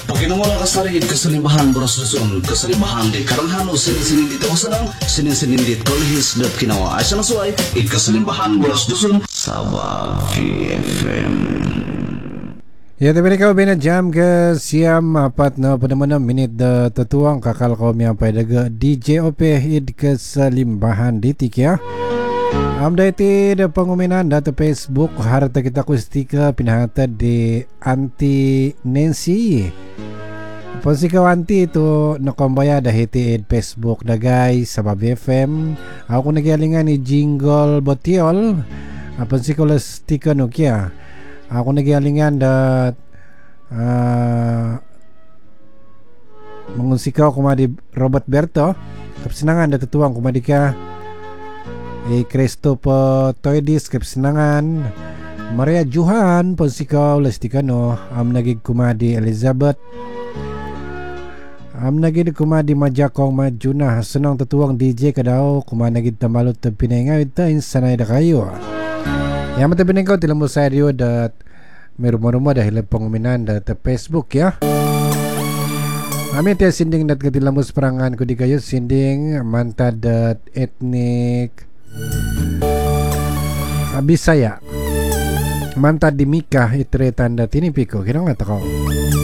Pakinamula ka sa rin, kasalimbahan, boroslusun, kasalimbahan, di karanghan o sinin-sinindit o sanang, sinin-sinindit, kolihis, dat kinawa, ay sa nasuay, ikasalimbahan, boroslusun, Sabah GFM. Ya, tapi kau bina jam ke siam apat na pada mana minit da tetuang kakal kau mi ampai daga DJ OP id kesalimbahan ditik ya. Update da penguminan data Facebook harta kita kustika pinahata di anti Nancy. Ponsika anti itu nakombaya dah hiti id Facebook da guys Sabah FM. Aku nagialingan ni jingle botiol. Ponsika ulas tika nukia. Aku nagialingan da mengusikaw kumadi Robert Berto. Kesenangan da tetuang kumadika Christopher Toydis kesenangan Maria Johan ponsikaw lestikano nagig kumadi Elizabeth nagid kumadi Majakong Majuna senang tetuang DJ kadaw kumanagid tamalot ta pinangawid ta insanay da kayo. Yang matabining ko tilang mo sa radio dat merumah-rumah dahil penguminan dat Facebook ya. Amin tiya sinding dat katilang mo seperangan ko di kayo sinding mantad dat etnik Bisaya mantad di Mika itre tanda tinipiko kira nga tako.